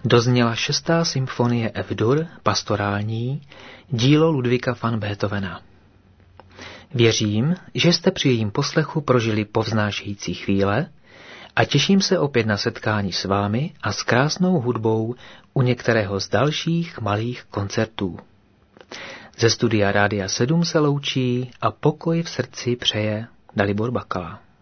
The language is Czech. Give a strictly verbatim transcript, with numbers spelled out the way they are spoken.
Dozněla šestá symfonie F-dur, pastorální, dílo Ludvíka van Beethovena. Věřím, že jste při jejím poslechu prožili povznášející chvíle a těším se opět na setkání s vámi a s krásnou hudbou u některého z dalších malých koncertů. Ze studia Rádia sedm se loučí a pokoj v srdci přeje Dalibor Bakala.